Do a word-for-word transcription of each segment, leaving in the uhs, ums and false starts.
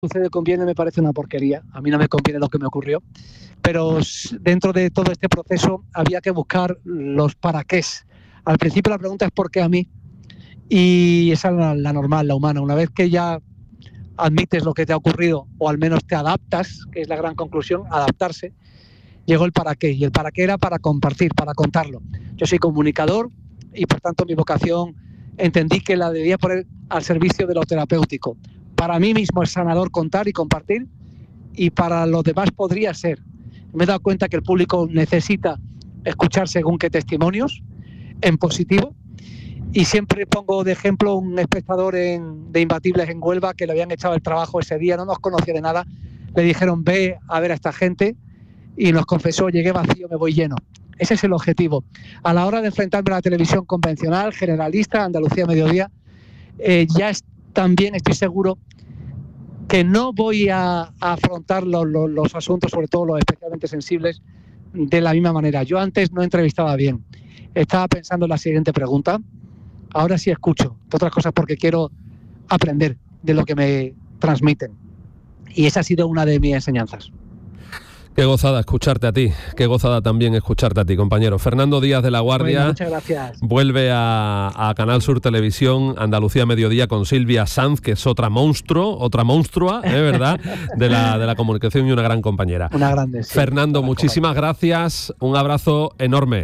sucede conviene me parece una porquería. A mí no me conviene lo que me ocurrió. Pero dentro de todo este proceso había que buscar los para qué. Al principio la pregunta es ¿por qué a mí? Y esa es la, la normal, la humana. Una vez que ya admites lo que te ha ocurrido, o al menos te adaptas, que es la gran conclusión, adaptarse, llegó el para qué. Y el para qué era para compartir, para contarlo. Yo soy comunicador y por tanto mi vocación entendí que la debía poner al servicio de lo terapéutico. Para mí mismo es sanador contar y compartir, y para los demás podría ser. Me he dado cuenta que el público necesita escuchar según qué testimonios, en positivo, y siempre pongo de ejemplo un espectador en, de Imbatibles en Huelva, que le habían echado el trabajo ese día, no nos conocía de nada, le dijeron ve a ver a esta gente, y nos confesó, llegué vacío, me voy lleno. Ese es el objetivo. A la hora de enfrentarme a la televisión convencional, generalista, Andalucía Mediodía, eh, ya es, también estoy seguro que no voy a, a afrontar los, los, los asuntos, sobre todo los especialmente sensibles, de la misma manera. Yo antes no entrevistaba bien. Estaba pensando en la siguiente pregunta. Ahora sí escucho, entre otras cosas porque quiero aprender de lo que me transmiten. Y esa ha sido una de mis enseñanzas. Qué gozada escucharte a ti, qué gozada también escucharte a ti, compañero. Fernando Díaz de la Guardia, bueno, muchas gracias. Vuelve a, a Canal Sur Televisión, Andalucía Mediodía, con Silvia Sanz, que es otra monstruo, otra monstrua, ¿eh? ¿Verdad? De la, de la comunicación y una gran compañera. Una grande, sí. Fernando, muchísimas gracias, un abrazo enorme.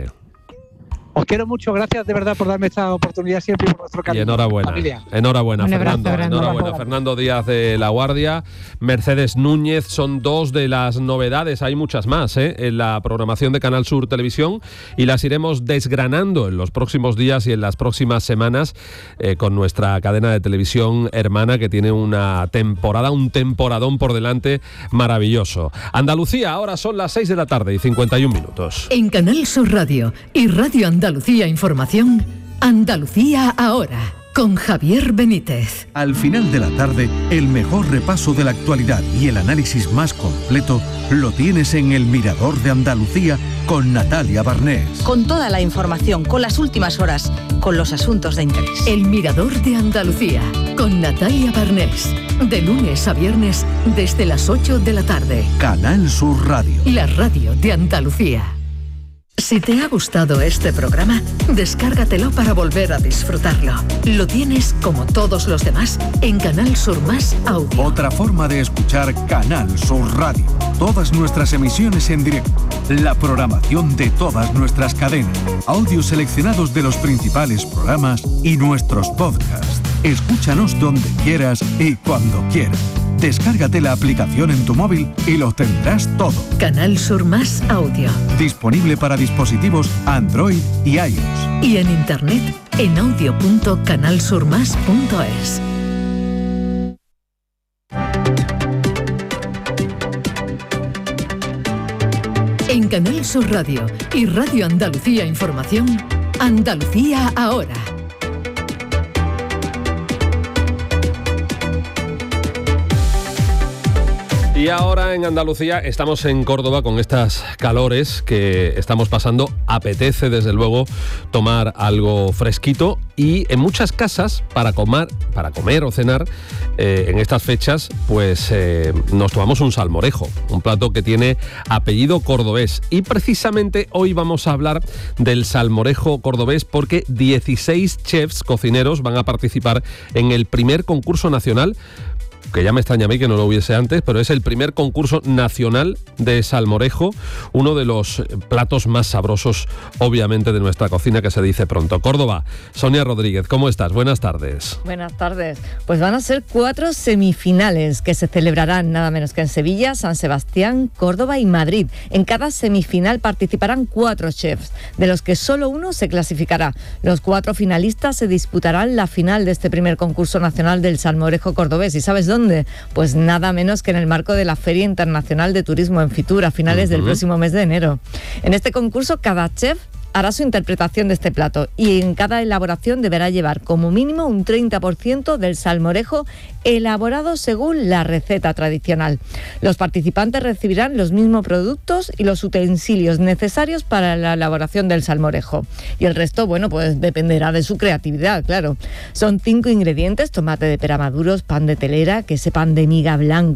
Os quiero mucho, gracias de verdad por darme esta oportunidad siempre y por nuestro cariño. Y enhorabuena, familia. enhorabuena Un Fernando, abrazo, enhorabuena Fernando Díaz de la Guardia, Mercedes Núñez, son dos de las novedades, hay muchas más ¿eh? en la programación de Canal Sur Televisión y las iremos desgranando en los próximos días y en las próximas semanas eh, con nuestra cadena de televisión hermana que tiene una temporada, un temporadón por delante maravilloso. Andalucía, ahora son las seis de la tarde y cincuenta y un minutos. En Canal Sur Radio y Radio Andalucía Andalucía Información, Andalucía ahora, con Javier Benítez. Al final de la tarde, el mejor repaso de la actualidad y el análisis más completo lo tienes en El Mirador de Andalucía con Natalia Barnés. Con toda la información, con las últimas horas, con los asuntos de interés. El Mirador de Andalucía, con Natalia Barnés. De lunes a viernes, desde las ocho de la tarde. Canal Sur Radio. La radio de Andalucía. Si te ha gustado este programa, descárgatelo para volver a disfrutarlo. Lo tienes, como todos los demás, en Canal Sur Más Audio. Otra forma de escuchar Canal Sur Radio. Todas nuestras emisiones en directo. La programación de todas nuestras cadenas. Audios seleccionados de los principales programas y nuestros podcasts. Escúchanos donde quieras y cuando quieras. Descárgate la aplicación en tu móvil y lo tendrás todo. Canal Sur Más Audio. Disponible para dispositivos Android y iOS. Y en internet en audio punto canal sur más punto es. En Canal Sur Radio y Radio Andalucía Información, Andalucía ahora. Y ahora en Andalucía estamos en Córdoba con estas calores que estamos pasando. Apetece desde luego tomar algo fresquito y en muchas casas para comer, para comer o cenar eh, en estas fechas pues eh, nos tomamos un salmorejo, un plato que tiene apellido cordobés. Y precisamente hoy vamos a hablar del salmorejo cordobés porque dieciséis chefs cocineros van a participar en el primer concurso nacional, que ya me extraña a mí que no lo hubiese antes, pero es el primer concurso nacional de salmorejo, uno de los platos más sabrosos, obviamente, de nuestra cocina, que se dice pronto. Córdoba, Sonia Rodríguez, ¿cómo estás? Buenas tardes. Buenas tardes. Pues van a ser cuatro semifinales que se celebrarán nada menos que en Sevilla, San Sebastián, Córdoba y Madrid. En cada semifinal participarán cuatro chefs, de los que solo uno se clasificará. Los cuatro finalistas se disputarán la final de este primer concurso nacional del salmorejo cordobés. ¿Y sabes dónde? ¿Dónde? Pues nada menos que en el marco de la Feria Internacional de Turismo en Fitur a finales uh-huh. del próximo mes de enero. En este concurso cada chef hará su interpretación de este plato y en cada elaboración deberá llevar como mínimo un treinta por ciento del salmorejo elaborado según la receta tradicional. Los participantes recibirán los mismos productos y los utensilios necesarios para la elaboración del salmorejo. Y el resto, bueno, pues dependerá de su creatividad, claro. Son cinco ingredientes: tomate de pera maduros, pan de telera, que ese pan de miga blanca